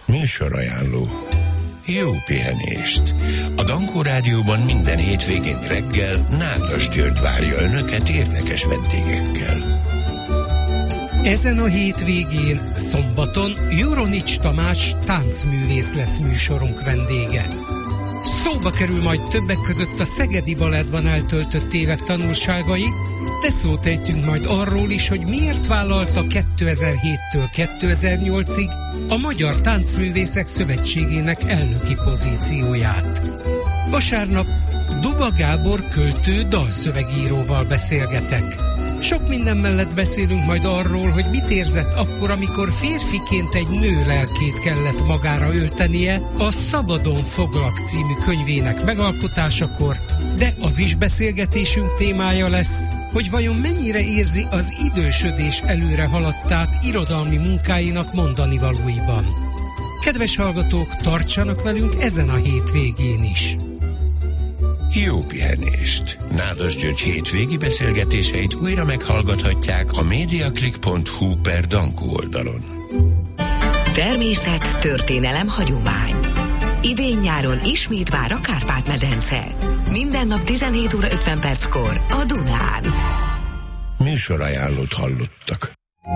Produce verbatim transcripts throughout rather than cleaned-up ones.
Műsorajánló. Jó pihenést! A Dankó Rádióban minden hétvégén reggel Nádas György várja Önöket érdekes vendégekkel. Ezen a hétvégén, szombaton Juronics Tamás táncművész lesz műsorunk vendége. Szóba kerül majd többek között a Szegedi Balettban eltöltött évek tanulságai, de szót ejtünk majd arról is, hogy miért vállalta kétezer-héttől kétezer-nyolcig a Magyar Táncművészek Szövetségének elnöki pozícióját. Vasárnap Duba Gábor költő dalszövegíróval beszélgetek. Sok minden mellett beszélünk majd arról, hogy mit érzett akkor, amikor férfiként egy nő lelkét kellett magára öltenie a Szabadon foglak című könyvének megalkotásakor, de az is beszélgetésünk témája lesz, hogy vajon mennyire érzi az idősödés előre haladtát irodalmi munkáinak mondanivalóiban. Kedves hallgatók, tartsanak velünk ezen a hétvégén is! Jó pihenést! Nádas György hétvégi beszélgetéseit újra meghallgathatják a mediaclick pont hu per Dankó oldalon. Természet, történelem, hagyomány. Idén-nyáron ismét vár a Kárpát-medence. Minden nap tizenhét óra ötven perckor a Dunán. Műsorajánlót hallottak.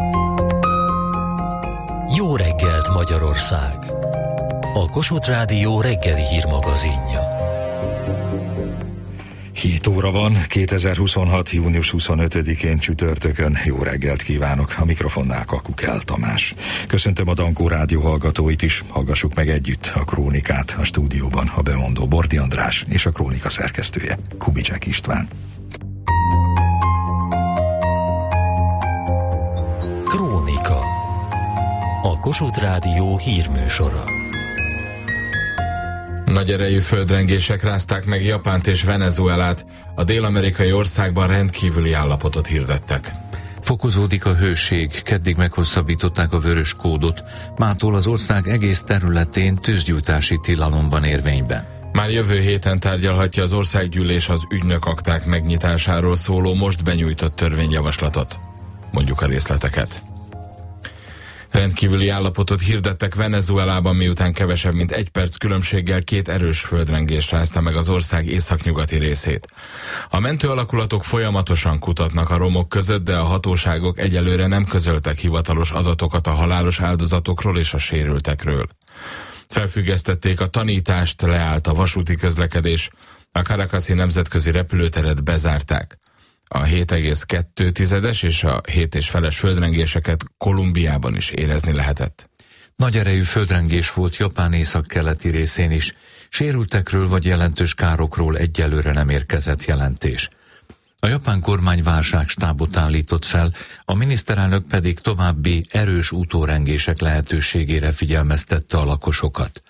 Jó reggelt, Magyarország! A Kossuth Rádió reggeli hírmagazinja. hét óra van, kétezer-huszonhat. június huszonötödikén csütörtökön. Jó reggelt kívánok, a mikrofonnál Kakukel Tamás. Köszöntöm a Dankó Rádió hallgatóit is, hallgassuk meg együtt a krónikát. A stúdióban a bemondó Bordi András és a krónika szerkesztője Kubicsek István. Krónika. A Kossuth Rádió hírműsora. Nagy erejű földrengések rázták meg Japánt és Venezuelát, a dél-amerikai országban rendkívüli állapotot hirdettek. Fokozódik a hőség, keddig meghosszabbították a vörös kódot, mától az ország egész területén tűzgyújtási tilalom van érvényben. Már jövő héten tárgyalhatja az országgyűlés az ügynökakták megnyitásáról szóló most benyújtott törvényjavaslatot. Mondjuk a részleteket. Rendkívüli állapotot hirdettek Venezuelában, miután kevesebb mint egy perc különbséggel két erős földrengés rázta meg az ország északnyugati részét. A mentőalakulatok folyamatosan kutatnak a romok között, de a hatóságok egyelőre nem közöltek hivatalos adatokat a halálos áldozatokról és a sérültekről. Felfüggesztették a tanítást, leállt a vasúti közlekedés, a Caracasi nemzetközi repülőteret bezárták. A hét egész kettő tizedes és a hét és feles földrengéseket Kolumbiában is érezni lehetett. Nagy erejű földrengés volt Japán északkeleti részén is. Sérültekről vagy jelentős károkról egyelőre nem érkezett jelentés. A japán kormány válságstábot állított fel, a miniszterelnök pedig további erős utórengések lehetőségére figyelmeztette a lakosokat.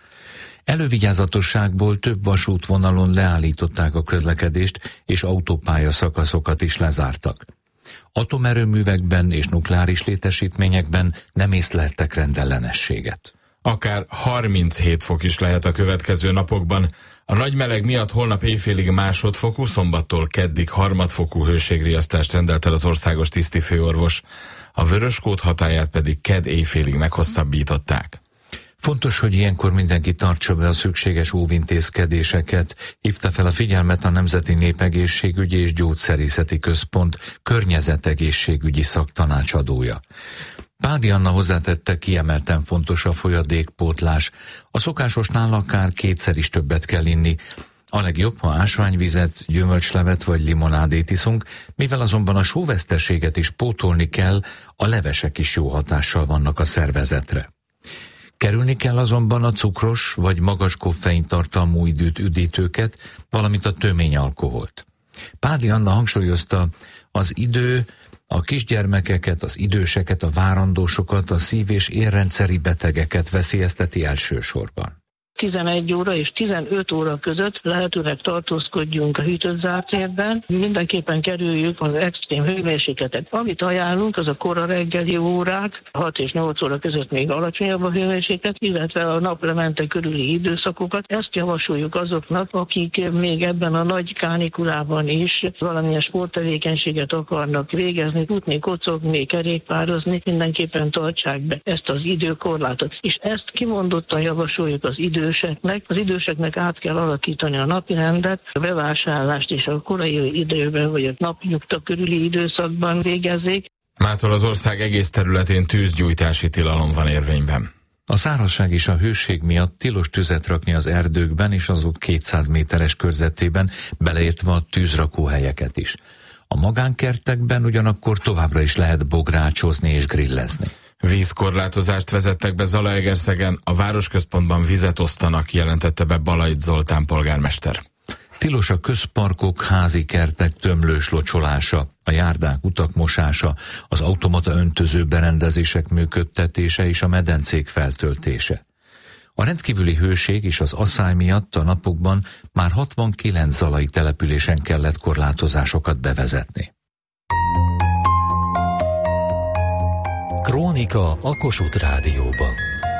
Elővigyázatosságból több vasútvonalon leállították a közlekedést, és autópálya szakaszokat is lezártak. Atomerőművekben és nukleáris létesítményekben nem észleltek rendellenességet. Akár harminchét fok is lehet a következő napokban. A nagy meleg miatt holnap éjfélig másodfokú, szombattól keddig harmadfokú hőségriasztást rendelt el az országos tisztifőorvos. A vöröskód hatályát pedig kedd éjfélig meghosszabbították. Fontos, hogy ilyenkor mindenki tartsa be a szükséges óvintézkedéseket, hívta fel a figyelmet a Nemzeti Népegészségügyi és Gyógyszerészeti Központ környezetegészségügyi szaktanácsadója. Pádi Anna hozzátette, kiemelten fontos a folyadékpótlás. A szokásosnál akár kétszer is többet kell inni. A legjobb, ha ásványvizet, gyümölcslevet vagy limonádét iszunk, mivel azonban a sóveszteséget is pótolni kell, a levesek is jó hatással vannak a szervezetre. Kerülni kell azonban a cukros vagy magas koffein tartalmú időt üdítőket, valamint a tömény alkoholt. Pádi Anna hangsúlyozta, az idő a kisgyermekeket, az időseket, a várandósokat, a szív- és érrendszeri betegeket veszélyezteti elsősorban. tizenegy óra és tizenöt óra között lehetőleg tartózkodjunk a hűtött zárt térben. Mindenképpen kerüljük az extrém hőmérsékletet. Amit ajánlunk, az a kora reggeli órák, hat és nyolc óra között még alacsonyabb a hőmérséklet, illetve a naplemente körüli időszakokat. Ezt javasoljuk azoknak, akik még ebben a nagy kánikulában is valamilyen sporttevékenységet akarnak végezni, futni, kocogni, kerékpározni, mindenképpen tartsák be ezt az időkorlátot. És ezt kimondottan javasoljuk az időseknek. Az időseknek át kell alakítani a napirendet, a bevásárlást és a korai időben vagy a napnyugta körüli időszakban végezzék. Mától az ország egész területén tűzgyújtási tilalom van érvényben. A szárazság és a hőség miatt tilos tüzet rakni az erdőkben és azok kétszáz méteres körzetében, beleértve a tűzrakóhelyeket is. A magánkertekben ugyanakkor továbbra is lehet bográcsozni és grillezni. Vízkorlátozást vezettek be Zalaegerszegen, a városközpontban vizet osztanak, jelentette be Balait Zoltán polgármester. Tilos a közparkok, házi kertek tömlős locsolása, a járdák, utak mosása, az automata öntöző berendezések működtetése és a medencék feltöltése. A rendkívüli hőség és az aszály miatt a napokban már hatvankilenc zalai településen kellett korlátozásokat bevezetni. Krónika a Kossuth Rádióban.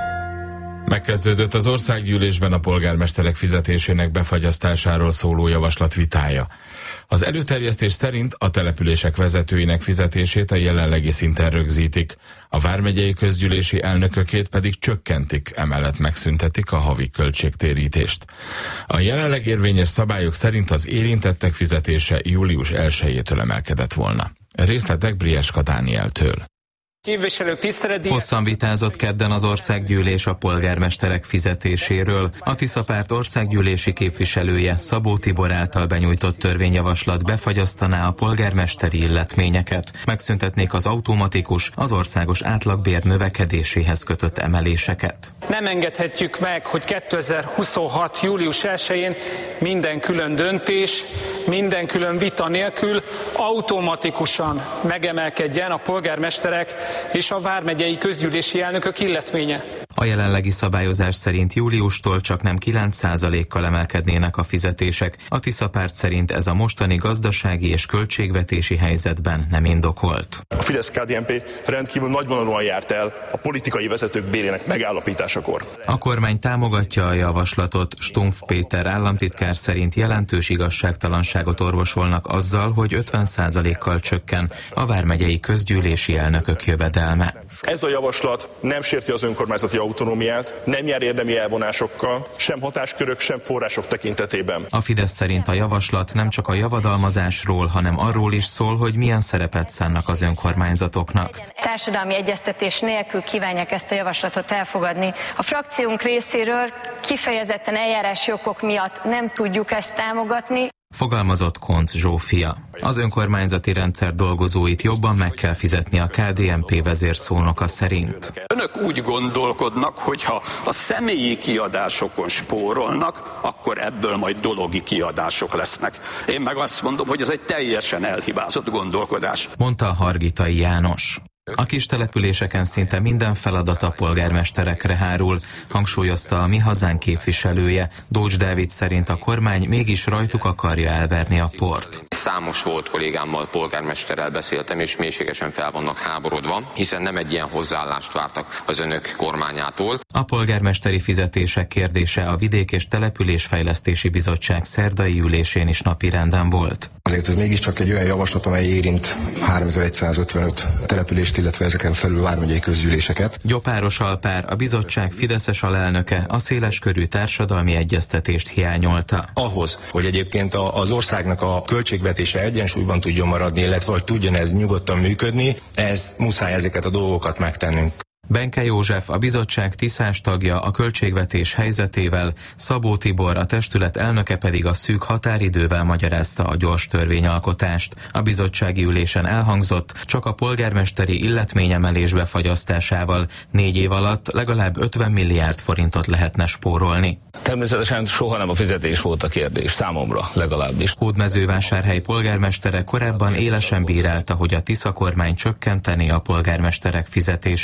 Megkezdődött az országgyűlésben a polgármesterek fizetésének befagyasztásáról szóló javaslat vitája. Az előterjesztés szerint a települések vezetőinek fizetését a jelenlegi szinten rögzítik, a vármegyei közgyűlési elnökökét pedig csökkentik, emellett megszüntetik a havi költségtérítést. A jelenleg érvényes szabályok szerint az érintettek fizetése július elsejétől emelkedett volna. Részletek Brieska Dánieltől. Képviselők, tiszteletdíj... Hosszan vitázott kedden az országgyűlés a polgármesterek fizetéséről. A Tisza Párt országgyűlési képviselője Szabó Tibor által benyújtott törvényjavaslat befagyasztaná a polgármesteri illetményeket. Megszüntetnék az automatikus, az országos átlagbér növekedéséhez kötött emeléseket. Nem engedhetjük meg, hogy kétezer-huszonhat. július elsején minden külön döntés, minden külön vita nélkül automatikusan megemelkedjen a polgármesterek és a vármegyei közgyűlési elnökök illetménye. A jelenlegi szabályozás szerint júliustól csak nem kilenc százalékkal emelkednének a fizetések. A Tisza Párt szerint ez a mostani gazdasági és költségvetési helyzetben nem indokolt. A Fidesz-ká dé en pé rendkívül nagyvonalúan járt el a politikai vezetők bérének megállapításakor. A kormány támogatja a javaslatot. Stumpf Péter államtitkár szerint jelentős igazságtalanságot orvosolnak azzal, hogy ötven százalékkal csökken a vármegyei közgyűlési elnökök jövedelme. Ez a javaslat nem sérti az önkormányzati autonómiát, nem jár érdemi elvonásokkal, sem hatáskörök, sem források tekintetében. A Fidesz szerint a javaslat nem csak a javadalmazásról, hanem arról is szól, hogy milyen szerepet szánnak az önkormányzatoknak. Társadalmi egyeztetés nélkül kívánják ezt a javaslatot elfogadni. A frakciónk részéről kifejezetten eljárási okok miatt nem tudjuk ezt támogatni. Fogalmazott Koncz Zsófia. Az önkormányzati rendszer dolgozóit jobban meg kell fizetni a ká dé en pé vezérszónoka szerint. Önök úgy gondolkodnak, hogy ha a személyi kiadásokon spórolnak, akkor ebből majd dologi kiadások lesznek. Én meg azt mondom, hogy ez egy teljesen elhibázott gondolkodás. Mondta Hargitai János. A kis településeken szinte minden feladat a polgármesterekre hárul, hangsúlyozta a Mi Hazánk képviselője. Dócs Dávid szerint a kormány mégis rajtuk akarja elverni a port. Számos volt kollégámmal, polgármesterrel beszéltem, és mélységesen fel vannak háborodva, hiszen nem egy ilyen hozzáállást vártak az önök kormányától. A polgármesteri fizetések kérdése a Vidék- és Településfejlesztési Bizottság szerdai ülésén is napirenden volt. Azért ez mégiscsak egy olyan javaslat, amely érint háromezer-százötvenöt települést, illetve ezeken felül vármegyei közgyűléseket. Gyopáros Alpár, a bizottság fideszes alelnöke, a széleskörű társadalmi egyeztetést hiányolta. Ahhoz, hogy egyébként az országnak a költségvetése egyensúlyban tudjon maradni, illetve hogy tudjon ez nyugodtan működni, ez muszáj ezeket a dolgokat megtennünk. Benke József, a bizottság tiszás tagja a költségvetés helyzetével, Szabó Tibor, a testület elnöke pedig a szűk határidővel magyarázta a gyors törvényalkotást. A bizottsági ülésen elhangzott, csak a polgármesteri illetményemelés befagyasztásával négy év alatt legalább ötven milliárd forintot lehetne spórolni. Természetesen soha nem a fizetés volt a kérdés, számomra legalábbis. Hódmezővásárhely polgármestere korábban élesen bírálta, hogy a Tisza kormány csökkenteni a polgármesterek fizetését.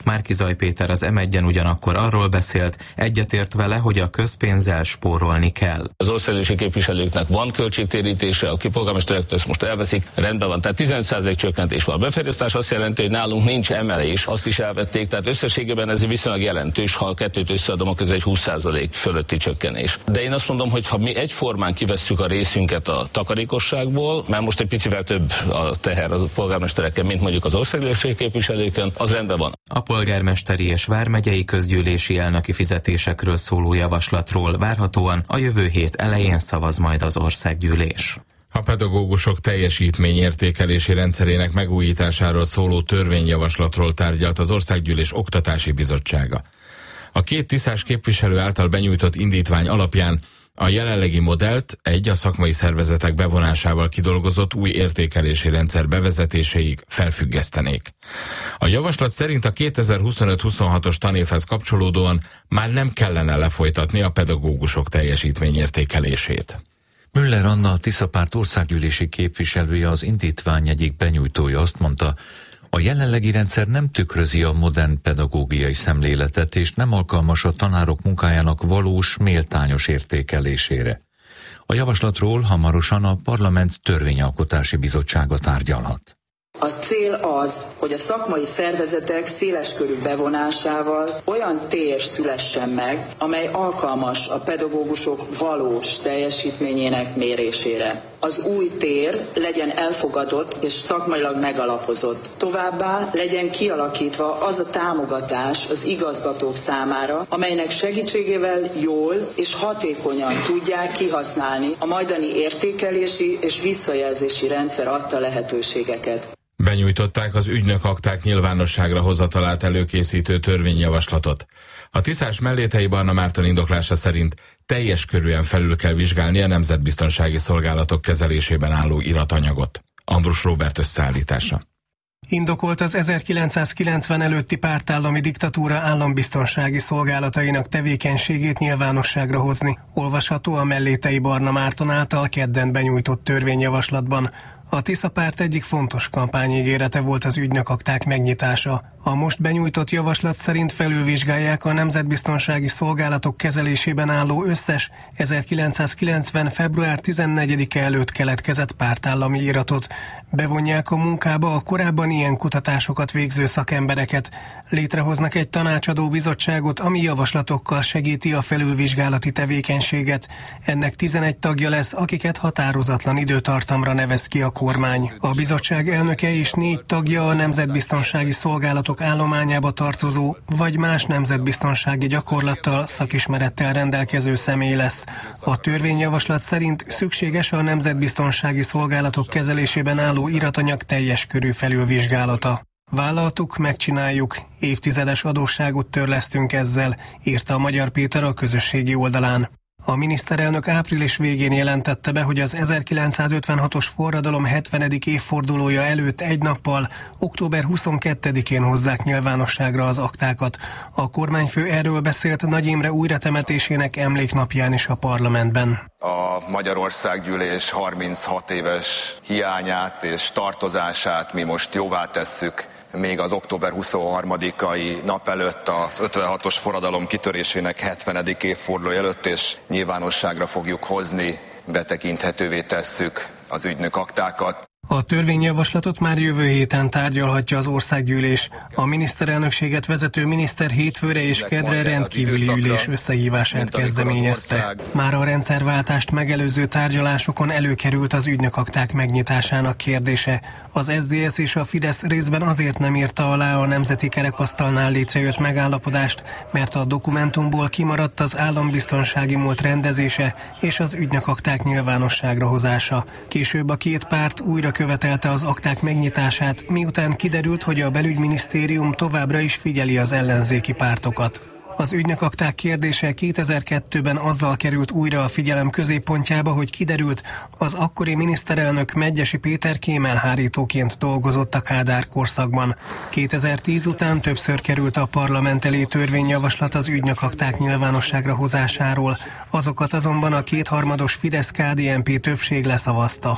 Márki-Zay Péter az em egyen ugyanakkor arról beszélt, egyetért vele, hogy a közpénzzel spórolni kell. Az országgyűlési képviselőknek van költségtérítése, a polgármesterektől ezt most elveszik, rendben van. Tehát tizenöt százalék csökkentés van. A befagyasztás azt jelenti, hogy nálunk nincs emelés, azt is elvették, tehát összességében ez viszonylag jelentős, ha a kettőt összeadom, akkor ez egy húsz százalék fölötti csökkenés. De én azt mondom, hogy ha mi egyformán kivesszük a részünket a takarékosságból, mert most egy picivel több a teher az polgármestereken, mint mondjuk az országgyűlési képviselőkön, az rendben van. A polgármesteri és vármegyei közgyűlési elnöki fizetésekről szóló javaslatról várhatóan a jövő hét elején szavaz majd az országgyűlés. A pedagógusok teljesítményértékelési rendszerének megújításáról szóló törvényjavaslatról tárgyalt az Országgyűlés Oktatási Bizottsága. A két tiszás képviselő által benyújtott indítvány alapján a jelenlegi modellt egy a szakmai szervezetek bevonásával kidolgozott új értékelési rendszer bevezetéséig felfüggesztenék. A javaslat szerint a kétezer-huszonöt huszonhatos tanévhez kapcsolódóan már nem kellene lefolytatni a pedagógusok teljesítményértékelését. Müller Anna, a Tiszapárt országgyűlési képviselője, az indítvány egyik benyújtója azt mondta, a jelenlegi rendszer nem tükrözi a modern pedagógiai szemléletet, és nem alkalmas a tanárok munkájának valós, méltányos értékelésére. A javaslatról hamarosan a Parlament Törvényalkotási Bizottsága tárgyalhat. A cél az, hogy a szakmai szervezetek széleskörű bevonásával olyan tér szülessen meg, amely alkalmas a pedagógusok valós teljesítményének mérésére. Az új tér legyen elfogadott és szakmailag megalapozott. Továbbá legyen kialakítva az a támogatás az igazgatók számára, amelynek segítségével jól és hatékonyan tudják kihasználni a majdani értékelési és visszajelzési rendszer adta lehetőségeket. Benyújtották az ügynökakták nyilvánosságra hozatalát előkészítő törvényjavaslatot. A tiszás Mellétei Barna Márton indoklása szerint teljes körűen felül kell vizsgálni a nemzetbiztonsági szolgálatok kezelésében álló iratanyagot. Ambrus Róbert összeállítása. Indokolt az ezerkilencszázkilencven előtti pártállami diktatúra állambiztonsági szolgálatainak tevékenységét nyilvánosságra hozni. Olvasható a Mellétei Barna Márton által kedden benyújtott törvényjavaslatban. A Tiszapárt egyik fontos kampányígérete volt az ügynökakták megnyitása. A most benyújtott javaslat szerint felülvizsgálják a nemzetbiztonsági szolgálatok kezelésében álló összes ezerkilencszázkilencven. február tizennegyedike előtt keletkezett pártállami iratot. Bevonják a munkába a korábban ilyen kutatásokat végző szakembereket. Létrehoznak egy tanácsadó bizottságot, ami javaslatokkal segíti a felülvizsgálati tevékenységet. Ennek tizenegy tagja lesz, akiket határozatlan időtartamra nevez ki a kormány. A bizottság elnöke és négy tagja a nemzetbiztonsági szolgálatok állományába tartozó, vagy más nemzetbiztonsági gyakorlattal, szakismerettel rendelkező személy lesz. A törvényjavaslat szerint szükséges a nemzetbiztonsági szolgálatok kezelésében álló iratanyag teljes körű felülvizsgálata. Vállaltuk, megcsináljuk, évtizedes adósságot törlesztünk ezzel, írta a Magyar Péter a közösségi oldalán. A miniszterelnök április végén jelentette be, hogy az ezerkilencszázötvenhatos forradalom hetvenedik évfordulója előtt egy nappal, október huszonkettedikén hozzák nyilvánosságra az aktákat. A kormányfő erről beszélt Nagy Imre újratemetésének emléknapján is a parlamentben. A Magyarországgyűlés harminchat éves hiányát és tartozását mi most jóvá tesszük, még az október huszonharmadikai nap előtt, az ötvenhatos forradalom kitörésének hetvenedik évfordulója előtt, és nyilvánosságra fogjuk hozni, betekinthetővé tesszük az ügynök aktákat. A törvényjavaslatot már jövő héten tárgyalhatja az országgyűlés. A miniszterelnökséget vezető miniszter hétfőre és kedre rendkívüli ülés összehívását kezdeményezte. Már a rendszerváltást megelőző tárgyalásokon előkerült az ügynökakták megnyitásának kérdése. Az es zé es és a Fidesz részben azért nem írta alá a nemzeti kerekasztalnál létrejött megállapodást, mert a dokumentumból kimaradt az állambiztonsági múlt rendezése és az ügynökakták nyilvánosságra hozása. Később a két párt újra követelte az akták megnyitását, miután kiderült, hogy a belügyminisztérium továbbra is figyeli az ellenzéki pártokat. Az ügynökakták kérdése kétezer-kettőben azzal került újra a figyelem középpontjába, hogy kiderült, az akkori miniszterelnök Medgyessy Péter kémelhárítóként dolgozott a Kádár korszakban. kétezer-tíz után többször került a parlament elé törvényjavaslat az ügynökakták nyilvánosságra hozásáról, azokat azonban a kétharmados Fidesz-ká dé en pé többség leszavazta.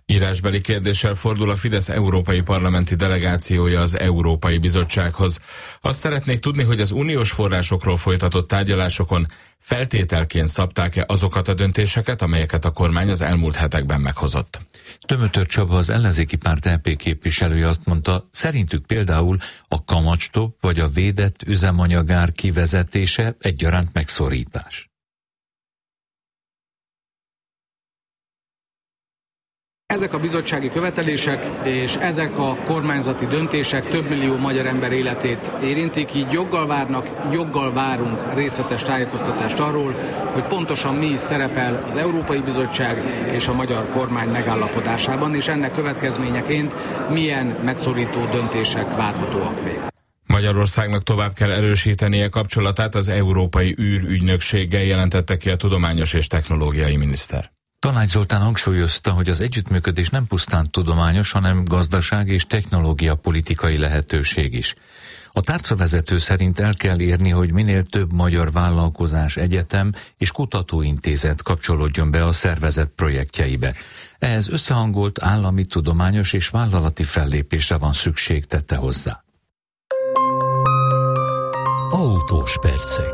Írásbeli kérdéssel fordul a Fidesz európai parlamenti delegációja az Európai Bizottsághoz. Azt szeretnék tudni, hogy az uniós forrásokról folytatott tárgyalásokon feltételként szabták-e azokat a döntéseket, amelyeket a kormány az elmúlt hetekben meghozott. Tömötör Csaba, az ellenzéki párt é pé képviselője azt mondta, szerintük például a kamatstop vagy a védett üzemanyagár kivezetése egyaránt megszorítás. Ezek a bizottsági követelések és ezek a kormányzati döntések több millió magyar ember életét érintik, így joggal várnak, joggal várunk részletes tájékoztatást arról, hogy pontosan mi is szerepel az Európai Bizottság és a magyar kormány megállapodásában, és ennek következményeként milyen megszorító döntések várhatóak még. Magyarországnak tovább kell erősítenie kapcsolatát az Európai űrügynökséggel, jelentette ki a tudományos és technológiai miniszter. Tanács Zoltán hangsúlyozta, hogy az együttműködés nem pusztán tudományos, hanem gazdaság és technológia politikai lehetőség is. A tárcavezető szerint el kell érni, hogy minél több magyar vállalkozás, egyetem és kutatóintézet kapcsolódjon be a szervezet projektjeibe. Ehhez összehangolt állami, tudományos és vállalati fellépésre van szükség, tette hozzá. Autós percek.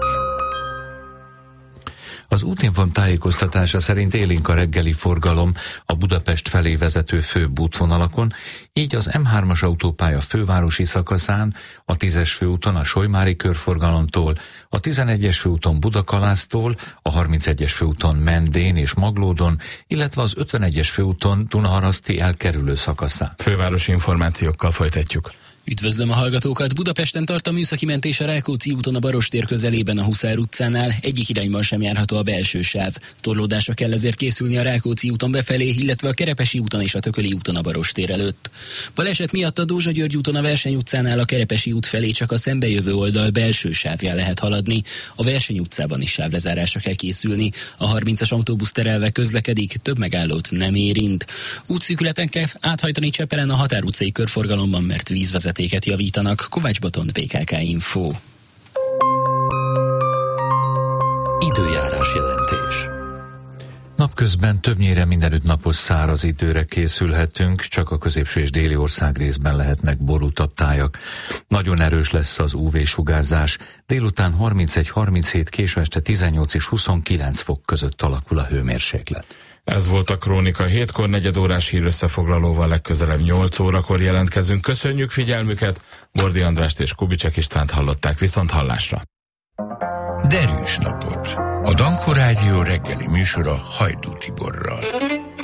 Az Útinform tájékoztatása szerint élénk a reggeli forgalom a Budapest felé vezető főbb útvonalakon, így az em hármas autópálya fővárosi szakaszán, a tízes főúton a Solymári körforgalomtól, a tizenegyes főúton Budakalásztól, a harmincegyes főúton Mendén és Maglódon, illetve az ötvenegyes főúton Dunaharaszti elkerülő szakaszán. Fővárosi információkkal folytatjuk. Üdvözlöm a hallgatókat! Budapesten tart a műszaki mentés a Rákóczi úton a Barostér közelében a Huszár utcánál. Egyik irányban sem járható a belső sáv. Torlódásra kell ezért készülni a Rákóczi úton befelé, illetve a Kerepesi úton és a Tököli úton a Barostér előtt. Baleset miatt a Dózsa György úton a Verseny utcánál a Kerepesi út felé csak a szembejövő oldal belső sávján lehet haladni. A Verseny utcában is sávlezárásra kell készülni. A harmincas autóbusz terelve közlekedik, több megállót nem érint. Útszűkületen kell áthajtani Csepelen a Határ utcai körforgalomban, mert vízvezetés javítanak. Kovács Botond, bé ká ká Info. Időjárás jelentés. Napközben többnyire mindenütt napos száraz időre készülhetünk, csak a középső és déli ország részben lehetnek borútabb tájak. Nagyon erős lesz az ú vé-sugárzás, délután harmincegy harminchét, késő este tizennyolc és huszonkilenc fok között alakul a hőmérséklet. Ez volt a Krónika hétkor, negyed órás hírösszefoglalóval legközelebb nyolc órakor jelentkezünk. Köszönjük figyelmüket, Bordi Andrást és Kubicsek Istvánt hallották, viszont hallásra. Derűs napot! A Danko Rádió reggeli műsora Hajdú Tiborral.